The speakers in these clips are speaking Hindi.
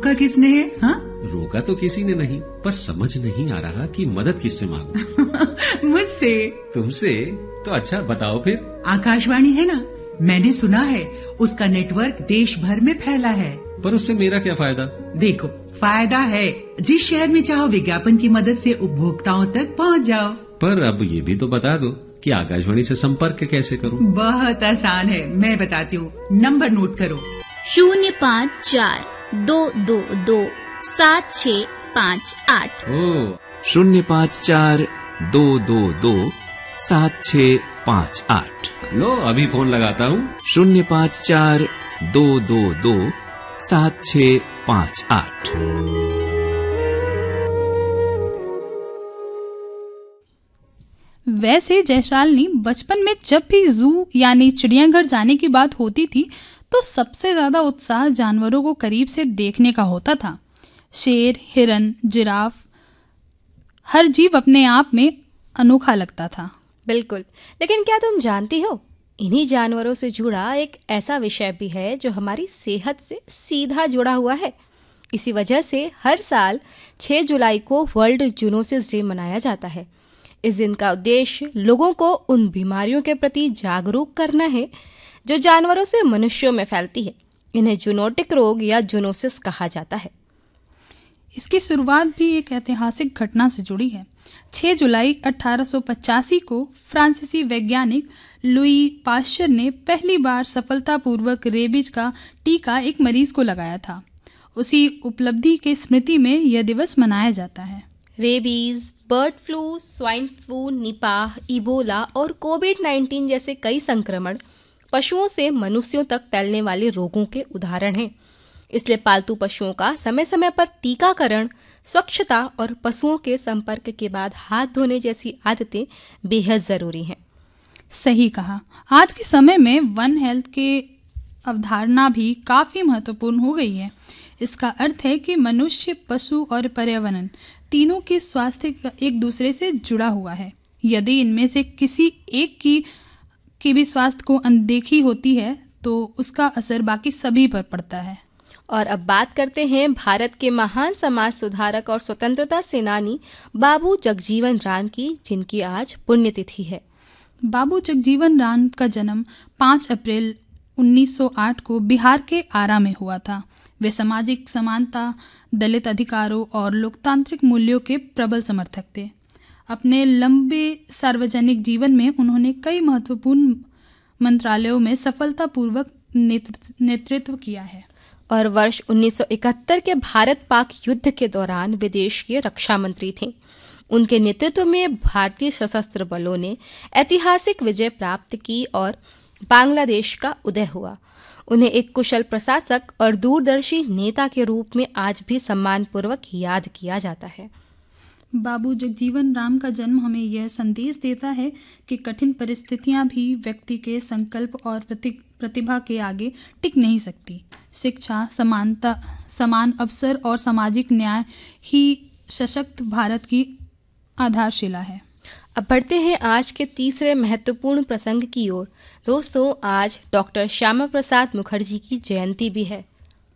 रोका किसने है? हाँ? रोका तो किसी ने नहीं, पर समझ नहीं आ रहा कि मदद किससे मांगूं। मुझसे। तुमसे? तो अच्छा बताओ फिर। आकाशवाणी है ना, मैंने सुना है उसका नेटवर्क देश भर में फैला है। पर उससे मेरा क्या फायदा? देखो, फायदा है। जिस शहर में चाहो विज्ञापन की मदद से उपभोक्ताओं तक पहुंच जाओ। पर अब ये भी तो बता दो कि आकाशवाणी से संपर्क कैसे करूं? बहुत आसान है, मैं बताती हूँ। नंबर नोट करो। 054-222-7658। 054-222-7658। लो अभी फोन लगाता हूँ। 054-222-7658। वैसे जयशालिनी, बचपन में जब भी जू यानी चिड़ियाघर जाने की बात होती थी तो सबसे ज्यादा उत्साह जानवरों को करीब से देखने का होता था। शेर, हिरन, जिराफ, हर जीव अपने आप में अनोखा लगता था। बिल्कुल, लेकिन क्या तुम जानती हो, इन्हीं जानवरों से जुड़ा एक ऐसा विषय भी है जो हमारी सेहत से सीधा जुड़ा हुआ है। इसी वजह से हर साल 6 जुलाई को वर्ल्ड जूनोसिस डे मनाया जाता है। इस दिन का उद्देश्य लोगों को उन बीमारियों के प्रति जागरूक करना है जो जानवरों से मनुष्यों में फैलती है। इन्हें जूनोटिक रोग या जूनोसिस कहा जाता है। इसकी शुरुआत भी एक ऐतिहासिक घटना से जुड़ी है। 6 जुलाई 1885 को फ्रांसीसी वैज्ञानिक लुई पाश्चर ने पहली बार सफलतापूर्वक रेबीज का टीका एक मरीज को लगाया था। उसी उपलब्धि के स्मृति में यह दिवस मनाया जाता है। Rabies, bird flu, swine flu, Nipah, Ebola और कोविड-19 जैसे कई संक्रमण पशुओं से मनुष्यों तक फैलने वाले रोगों के उदाहरण हैं। इसलिए पालतू पशुओं का समय समय पर टीकाकरण, स्वच्छता और पशुओं के संपर्क के बाद हाथ धोने जैसी आदतें बेहद जरूरी हैं। सही कहा। आज के समय में वन हेल्थ के अवधारणा भी काफी महत्वपूर्ण हो गई है। इसका अर्थ है कि मनुष्य, पशु और पर्यावरण तीनों के स्वास्थ्य एक दूसरे से जुड़ा हुआ है। यदि इनमें से किसी एक की भी स्वास्थ्य को अनदेखी होती है तो उसका असर बाकी सभी पर पड़ता है। और अब बात करते हैं भारत के महान समाज सुधारक और स्वतंत्रता सेनानी बाबू जगजीवन राम की, जिनकी आज पुण्यतिथि है। बाबू जगजीवन राम का जन्म 5 अप्रैल 1908 को बिहार के आरा में हुआ था। वे सामाजिक समानता, दलित अधिकारों और लोकतांत्रिक मूल्यों के प्रबल समर्थक थे। अपने लंबे सार्वजनिक जीवन में उन्होंने कई महत्वपूर्ण मंत्रालयों में सफलतापूर्वक नेतृत्व किया है। और वर्ष 1971 के भारत पाक युद्ध के दौरान विदेश के रक्षा मंत्री थे। उनके नेतृत्व में भारतीय सशस्त्र बलों ने ऐतिहासिक विजय प्राप्त की और बांग्लादेश का उदय हुआ। उन्हें एक कुशल प्रशासक और दूरदर्शी नेता के रूप में आज भी सम्मानपूर्वक याद किया जाता है। बाबू जगजीवन राम का जन्म हमें यह संदेश देता है कि कठिन परिस्थितियां भी व्यक्ति के संकल्प और प्रतिभा के आगे टिक नहीं सकती। शिक्षा, समानता, समान अवसर और सामाजिक न्याय ही सशक्त भारत की आधारशिला है। अब बढ़ते हैं आज के तीसरे महत्वपूर्ण प्रसंग की ओर। दोस्तों, आज डॉक्टर श्यामा प्रसाद मुखर्जी की जयंती भी है।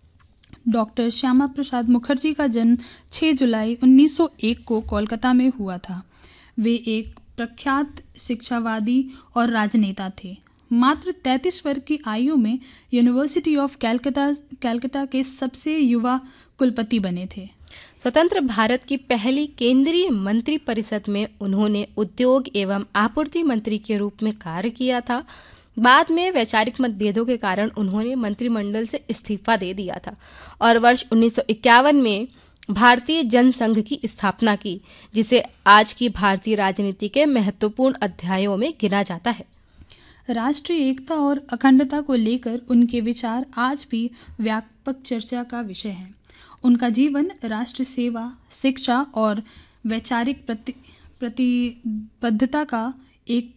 डॉक्टर श्यामा प्रसाद मुखर्जी का जन्म 6 जुलाई 1901 को कोलकाता में हुआ था। वे एक प्रख्यात शिक्षावादी और राजनेता थे। मात्र 33 वर्ष की आयु में यूनिवर्सिटी ऑफ कलकत्ता के सबसे युवा कुलपति बने थे। स्वतंत्र भारत की पहली केंद्रीय मंत्री परिषद में उन्होंने उद्योग एवं आपूर्ति मंत्री के रूप में कार्य किया था। बाद में वैचारिक मतभेदों के कारण उन्होंने मंत्रिमंडल से इस्तीफा दे दिया था और वर्ष 1951 में भारतीय जनसंघ की स्थापना की, जिसे आज की भारतीय राजनीति के महत्वपूर्ण अध्यायों में गिना जाता है। राष्ट्रीय एकता और अखंडता को लेकर उनके विचार आज भी व्यापक चर्चा का विषय है। उनका जीवन राष्ट्र सेवा, शिक्षा और वैचारिक प्रतिबद्धता का एक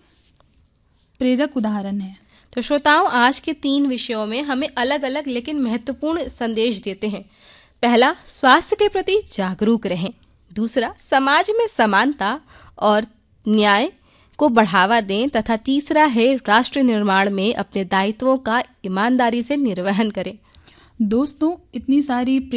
प्रेरक उदाहरण है। तो श्रोताओं, आज के 3 विषयों में हमें अलग अलग लेकिन महत्वपूर्ण संदेश देते हैं। पहला, स्वास्थ्य के प्रति जागरूक रहें। दूसरा, समाज में समानता और न्याय को बढ़ावा दें तथा तीसरा है राष्ट्र निर्माण में अपने दायित्वों का ईमानदारी से निर्वहन करें। दोस्तों, इतनी सारी